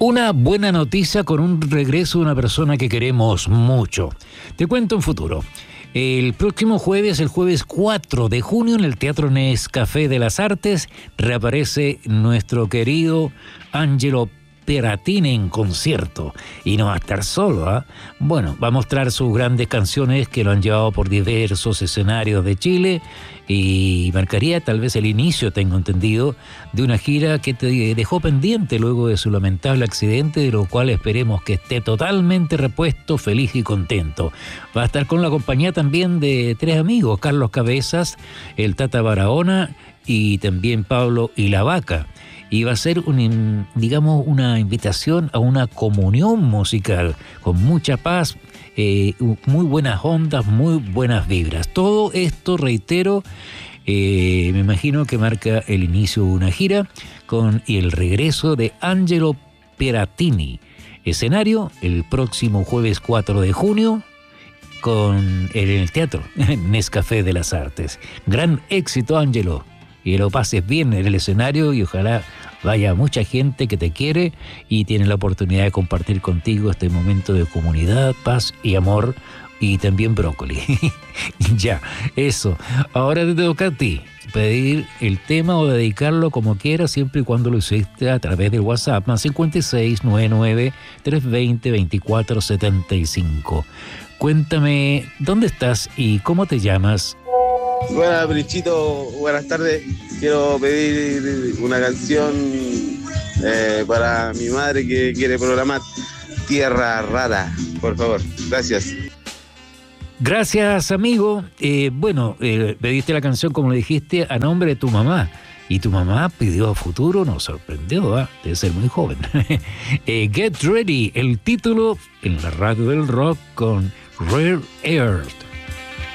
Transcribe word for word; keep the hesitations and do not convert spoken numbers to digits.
Una buena noticia con un regreso de una persona que queremos mucho. Te cuento en futuro. El próximo jueves, el jueves cuatro de junio, en el Teatro Nescafé de las Artes, reaparece nuestro querido Angelo Peratini en concierto. Y no va a estar solo, ¿ah? ¿eh? Bueno, va a mostrar sus grandes canciones que lo han llevado por diversos escenarios de Chile y marcaría tal vez el inicio, tengo entendido, de una gira que te dejó pendiente luego de su lamentable accidente, de lo cual esperemos que esté totalmente repuesto, feliz y contento. Va a estar con la compañía también de tres amigos, Carlos Cabezas, el Tata Barahona y también Pablo y la Vaca. Y va a ser, un, digamos, una invitación a una comunión musical con mucha paz, eh, muy buenas ondas, muy buenas vibras. Todo esto, reitero, eh, me imagino que marca el inicio de una gira con y el regreso de Angelo Peratini. Escenario el próximo jueves cuatro de junio con, en el Teatro Nescafé de las Artes. Gran éxito, Angelo. Y lo pases bien en el escenario y ojalá vaya mucha gente que te quiere y tiene la oportunidad de compartir contigo este momento de comunidad, paz y amor y también brócoli. Ya, eso. Ahora te toca a ti pedir el tema o dedicarlo como quieras, siempre y cuando lo hiciste a través del WhatsApp, más cincuenta y seis, noventa y nueve, trescientos veinte, veinticuatro setenta y cinco. Cuéntame, ¿dónde estás y cómo te llamas? Buenas, Brichito, buenas tardes. Quiero pedir una canción eh, para mi madre que quiere programar Tierra Rara, por favor. Gracias. Gracias, amigo. Eh, bueno, eh, pediste la canción, como le dijiste, a nombre de tu mamá. Y tu mamá pidió a futuro, nos sorprendió, ¿eh? Debe ser muy joven. eh, Get Ready, el título en la radio del rock con Rare Earth.